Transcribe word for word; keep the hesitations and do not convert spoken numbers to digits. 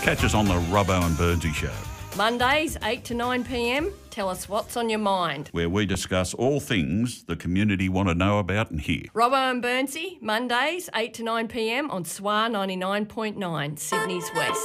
Catch us on the Robbo and Burnsy Show, Mondays, eight to nine p m. Tell us what's on your mind. where we discuss all things the community want to know about and hear. Robbo and Burnsy, Mondays, eight to nine p m on S W A ninety-nine point nine, Sydney's West.